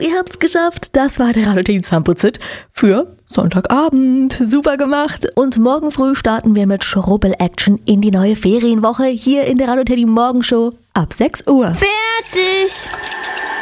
ihr habt's geschafft. Das war der Radio Teddy Zahnputz-Hit für Sonntagabend. Super gemacht. Und morgen früh starten wir mit Schrubbel-Action in die neue Ferienwoche hier in der Radio Teddy Morgenshow ab 6 Uhr. Fertig!